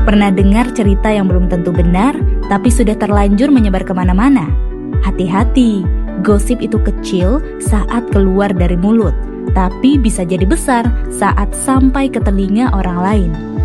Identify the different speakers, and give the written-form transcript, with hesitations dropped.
Speaker 1: Pernah dengar cerita yang belum tentu benar, tapi sudah terlanjur menyebar kemana-mana? Hati-hati, gosip itu kecil saat keluar dari mulut, tapi bisa jadi besar saat sampai ke telinga orang lain.